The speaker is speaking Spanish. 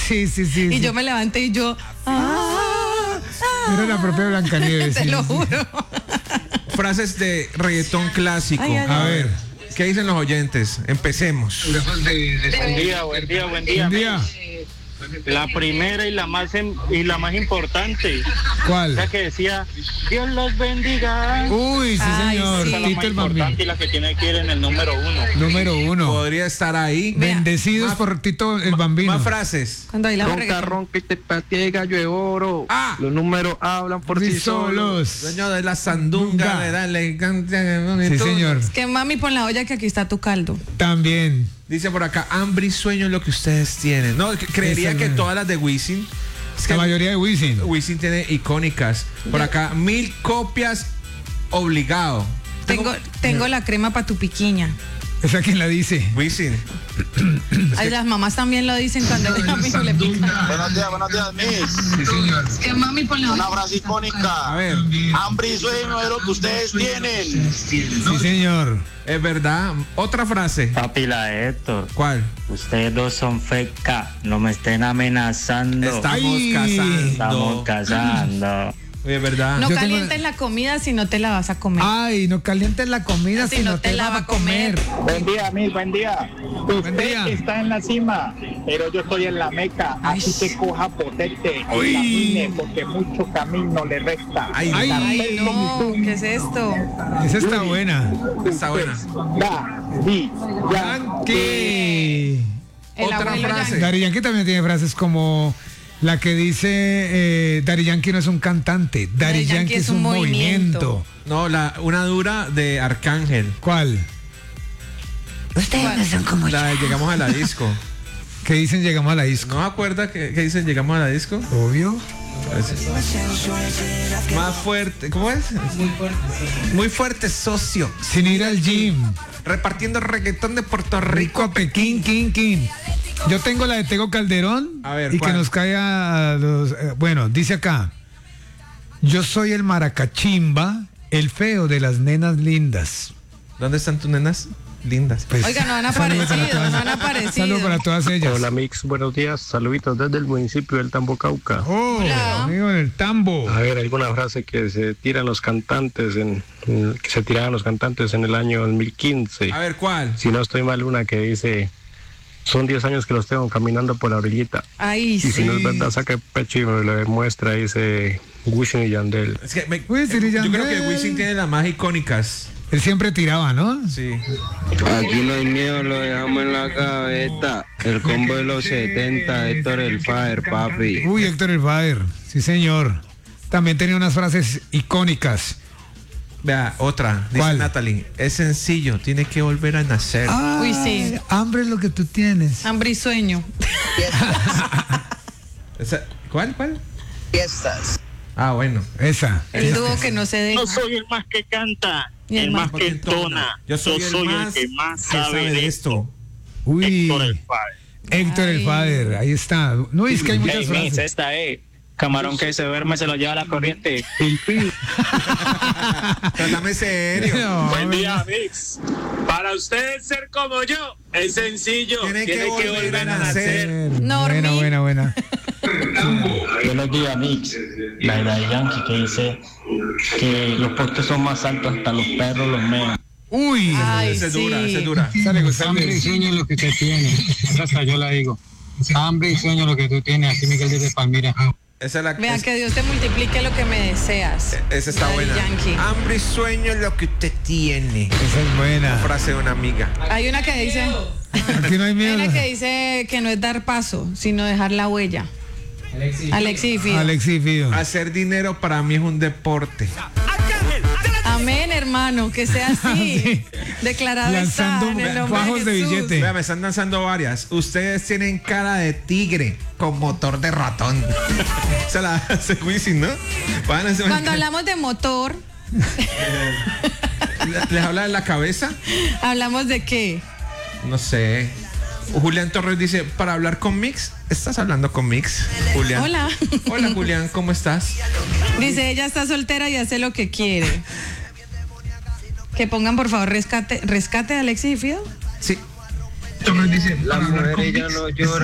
Sí. Y yo me levanté y yo... Era la propia Blancanieves. Te lo juro. Frases de reggaetón clásico. Ay. A ver, ¿qué dicen los oyentes? Empecemos. Buen día. La primera y la más importante. ¿Cuál? La que decía, Dios los bendiga. Uy, sí, Ay, señor. sí. Esa es la Tito más el Bambino. importante y la que tiene que ir en el número 1. Número 1. Podría estar ahí. Bendecidos por Tito el Bambino. Más frases. Cuando bailaba Ronca, reggaetón. ronca y te pateé gallo de oro. Ah. Los números hablan por sí solos. Dueño de la sandunga, Dunga. de darle. Sí, señor. Que mami, pon la olla que aquí está tu caldo. También. Dice por acá, hambre y sueño es lo que ustedes tienen. No, creería Esa que es todas las de Wisin. Es que La mayoría de Wisin. Wisin tiene icónicas. Por acá, 1000 copias obligado. Tengo la crema para tu piquiña. ¿Esa quién la dice? Wisin. Ay, las mamás también lo dicen cuando a mi hijo le pican. Buenos días, Miss. Que mami, pon la Una olla. frase icónica. A ver. Hambre y sueño es lo que ustedes tienen. Sí, señor. Es verdad. Otra frase. Papi, la de Héctor. ¿Cuál? Ustedes dos son feca. No me estén amenazando. Estamos Estamos casando. Oye, es verdad. No Yo tengo- calientes la comida si no te la vas a comer. Ay, no calientes la comida si no te la va a comer. Buen día, Miss, buen día. Buen día. Está en la cima, pero yo estoy en la meca. Así que coja potete y camine, porque mucho camino le resta. Ay, Ay. Ay, no, ¿qué es esto? Esa está buena. está buena. Yankee. El Otra abuelo frase. Yankee. Daddy Yankee también tiene frases como la que dice Daddy Yankee no es un cantante, Daddy Yankee es un movimiento. No, una dura de Arcángel. ¿Cuál? Ustedes no son como La de Llegamos a la disco. ¿Qué dicen llegamos a la disco? ¿No me acuerda que dicen Llegamos a la disco? Obvio. Más fuerte. ¿Cómo es? Muy fuerte, socio. Sin ir al gym. Repartiendo reggaetón de Puerto Rico Rico. a Pekín, King. Yo tengo la de Tego Calderón. A ver, y ¿cuál? que nos caiga a los... bueno, dice acá. Yo soy el maracachimba, el feo de las nenas lindas. ¿Dónde están tus nenas? Lindas. Pues, Oiga, no han saludos para aparecido, todas- no han aparecido. Saludos para todas ellas. Hola Mix, buenos días. Saluditos desde el municipio del Tambo Cauca. Oh, Hola. amigo del tambo. A ver, alguna frase que se tiran los cantantes que se tiraban los cantantes en el año 2015. A ver, ¿cuál? Si no estoy mal, una que dice, son 10 años que los tengo caminando por la orillita. Ay, Y si no es sí. verdad, saca el pecho y me lo demuestra, dice Wisin y Yandel. Es que Wisin y yo creo Yandel. que Wisin tiene las más icónicas. Él siempre tiraba, ¿no? Sí. Aquí no hay miedo, lo dejamos en la cabeza. El combo de los 70, Héctor el Fader, papi. Uy, Héctor el Fader. Sí, señor. También tenía unas frases icónicas. Vea, otra. Dice ¿Cuál? Natalie. Es sencillo, tiene que volver a nacer. Uy, sí. Hambre es lo que tú tienes. Hambre y sueño. ¿Cuál? Fiestas. Ah, bueno. Esa. El dúo que no se deja. No soy el más que canta, Ni el el más más que entona. Yo soy el más que más que sabe de esto. Uy. Héctor el Fader. Héctor el Ay. Fader. Ahí está. No, es que hay muchas Hey, Miss, frases. esta es. Camarón que se duerme se lo lleva la corriente. Trátame serio. No, Buen día, Mix. Para usted ser como yo, es sencillo. Tiene que volver a nacer. Normie. Buena. Buenos días, Mix. La de Daddy Yankee que dice que los postes son más altos, hasta los perros los mean. Uy. Ay, Esa es sí. dura, esa es dura. Sale, González. Hambre y sueño es lo que usted tiene. Esa hasta yo la digo. Hambre y sueño es lo que tú tienes. Así Miguel desde Palmira. Esa es la Vea, que Dios te multiplique lo que me deseas. esa está Daddy buena. Yankee. Hambre y sueño es lo que usted tiene. Esa es buena. Frase de una amiga. Hay una que dice, Aquí no hay hay miedo. una que dice que no es dar paso, sino dejar la huella. Alexis y Fido. Alexis y Fido. Hacer dinero para mí es un deporte. Amén, hermano, que sea así. Declarado está Lanzando en el nombre bajos de de Jesús. billete. Vea, me están lanzando varias. Ustedes tienen cara de tigre con motor de ratón. Se la hace Wisin, ¿no? Van a hacer- Cuando hablamos de motor, ¿Les habla de la cabeza? ¿hablamos de qué? No sé. Julián Torres dice, para hablar con Mix, ¿estás hablando con Mix? Julián. Hola. Hola, Julián, ¿cómo estás? Dice, ella está soltera y hace lo que quiere. Que pongan, por favor, rescate de Alexis y Fido. Sí. Las mujeres ya no lloran.